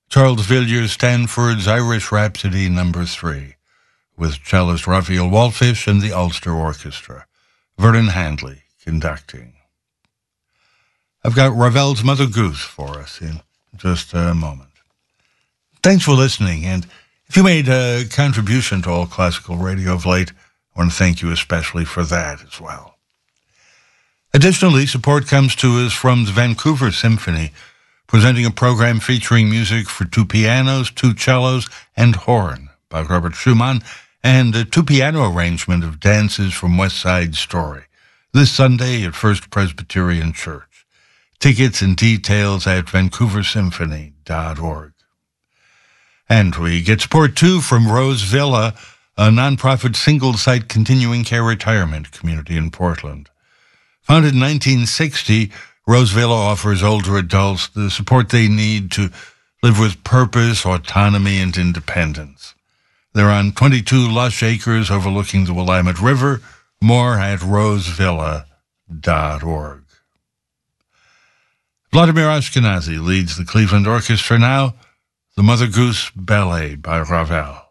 Charles Villiers Stanford's Irish Rhapsody No. 3, with cellist Raphael Wallfish and the Ulster Orchestra. Vernon Handley conducting. I've got Ravel's Mother Goose for us in just a moment. Thanks for listening, and if you made a contribution to All Classical Radio of late, I want to thank you especially for that as well. Additionally, support comes to us from the Vancouver Symphony, presenting a program featuring music for 2 pianos, 2 cellos, and horn by Robert Schumann, and a 2-piano arrangement of Dances from West Side Story, this Sunday at First Presbyterian Church. Tickets and details at vancouversymphony.org. And we get support, too, from Rose Villa, a nonprofit single-site continuing care retirement community in Portland. Founded in 1960, Rose Villa offers older adults the support they need to live with purpose, autonomy, and independence. They're on 22 lush acres overlooking the Willamette River. More at rosevilla.org. Vladimir Ashkenazy leads the Cleveland Orchestra now, the Mother Goose Ballet by Ravel.